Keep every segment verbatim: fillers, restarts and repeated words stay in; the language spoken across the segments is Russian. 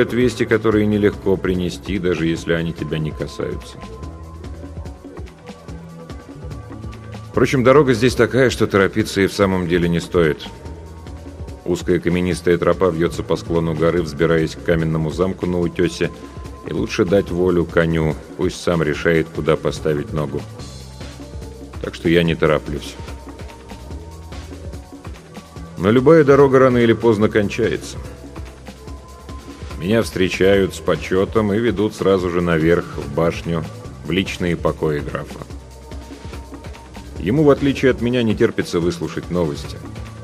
бывают вести, которые нелегко принести, даже если они тебя не касаются. Впрочем, дорога здесь такая, что торопиться и в самом деле не стоит. Узкая каменистая тропа вьется по склону горы, взбираясь к каменному замку на утесе, и лучше дать волю коню, пусть сам решает, куда поставить ногу. Так что я не тороплюсь. Но любая дорога рано или поздно кончается. Меня встречают с почетом и ведут сразу же наверх, в башню, в личные покои графа. Ему, в отличие от меня, не терпится выслушать новости.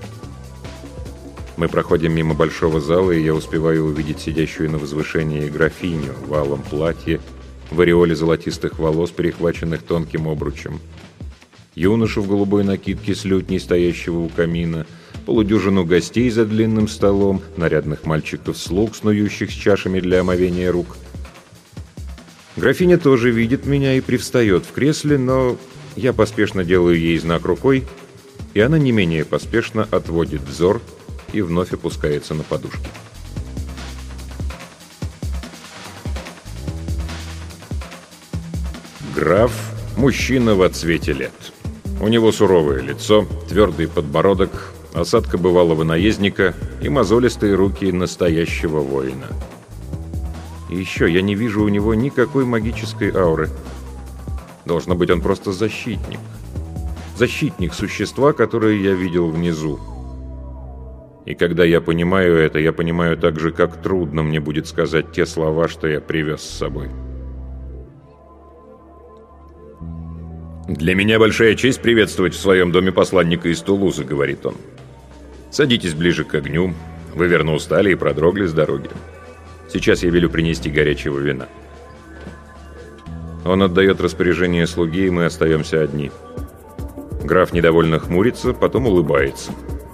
Мы проходим мимо большого зала, и я успеваю увидеть сидящую на возвышении графиню в алом платье, в ореоле золотистых волос, перехваченных тонким обручем, юношу в голубой накидке с лютней, стоящего у камина, полудюжину гостей за длинным столом, нарядных мальчиков-слуг, снующих с чашами для омовения рук. Графиня тоже видит меня и привстает в кресле, но я поспешно делаю ей знак рукой, и она не менее поспешно отводит взор и вновь опускается на подушки. Граф – мужчина в отцвете лет. У него суровое лицо, твердый подбородок, осадка бывалого наездника и мозолистые руки настоящего воина. И еще я не вижу у него никакой магической ауры. Должно быть, он просто защитник. Защитник существа, которое я видел внизу. И когда я понимаю это, я понимаю также, как трудно мне будет сказать те слова, что я привез с собой. «Для меня большая честь приветствовать в своем доме посланника из Тулузы», — говорит он. «Садитесь ближе к огню. Вы верно устали и продрогли с дороги. Сейчас я велю принести горячего вина». Он отдает распоряжение слуге, и мы остаемся одни. Граф недовольно хмурится, потом улыбается.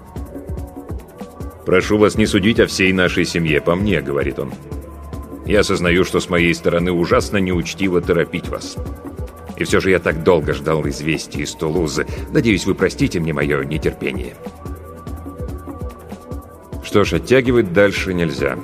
«Прошу вас не судить о всей нашей семье по мне», — говорит он. «Я осознаю, что с моей стороны ужасно неучтиво торопить вас. И все же я так долго ждал известий из Тулузы. Надеюсь, вы простите мне мое нетерпение». Что ж, оттягивать дальше нельзя.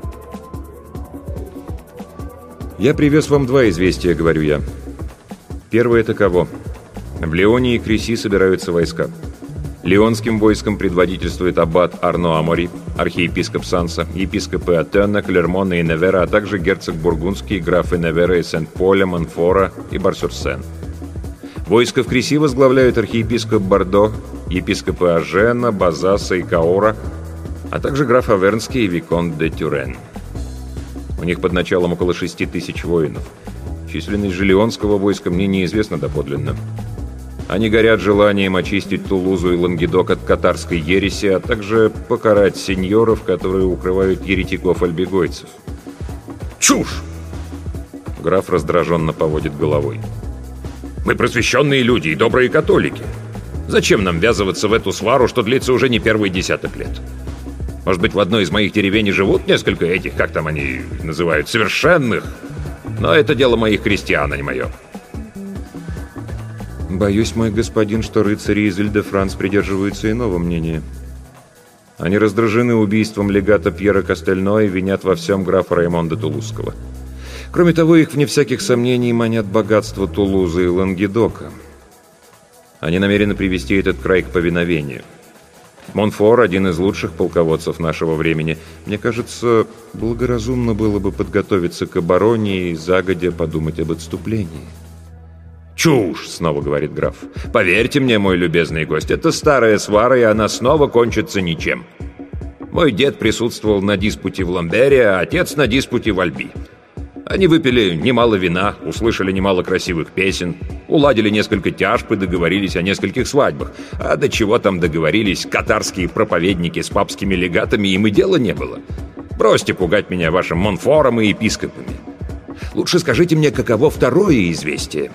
«Я привез вам два известия», — говорю я. Первое таково. В Лионе и Креси собираются войска. Лионским войском предводительствует аббат Арно Амори, архиепископ Санса, епископы Атена, Клермона и Невера, а также герцог Бургундский, графы Невера и Сент-Поля, Монфора и Бар-Сюр-Сен. Войско в Креси возглавляют архиепископ Бордо, епископы Ажена, Базаса и Каора, а также граф Авернский и виконт де Тюрен. У них под началом около шести тысяч воинов. Численность же лионского войска мне неизвестна доподлинно. Они горят желанием очистить Тулузу и Лангедок от катарской ереси, а также покарать сеньоров, которые укрывают еретиков-альбегойцев. «Чушь!» Граф раздраженно поводит головой. «Мы просвещенные люди и добрые католики. Зачем нам ввязываться в эту свару, что длится уже не первый десяток лет? Может быть, в одной из моих деревень живут несколько этих, как там они называют, совершенных? Но это дело моих крестьян, а не мое». «Боюсь, мой господин, что рыцари из Иль-де-Франс придерживаются иного мнения. Они раздражены убийством легата Пьера Кастельно и винят во всем графа Раймонда Тулузского. Кроме того, их, вне всяких сомнений, манят богатство Тулузы и Лангедока. Они намерены привести этот край к повиновению. Монфор — один из лучших полководцев нашего времени. Мне кажется, благоразумно было бы подготовиться к обороне и загодя подумать об отступлении». «Чушь!» — снова говорит граф. «Поверьте мне, мой любезный гость, это старая свара, и она снова кончится ничем. Мой дед присутствовал на диспуте в Ламбере, а отец на диспуте в Альби. Они выпили немало вина, услышали немало красивых песен, уладили несколько тяжб и договорились о нескольких свадьбах. А до чего там договорились катарские проповедники с папскими легатами, им и дела не было. Бросьте пугать меня вашим Монфором и епископами. Лучше скажите мне, каково второе известие?»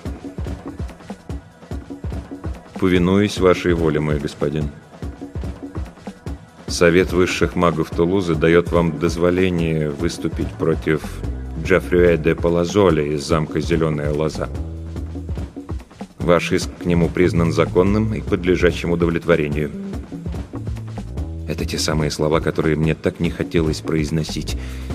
«Повинуюсь вашей воле, мой господин. Совет высших магов Тулузы дает вам дозволение выступить против Джафрюэ де Палазоля из замка Зеленая Лоза. Ваш иск к нему признан законным и подлежащим удовлетворению». Это те самые слова, которые мне так не хотелось произносить.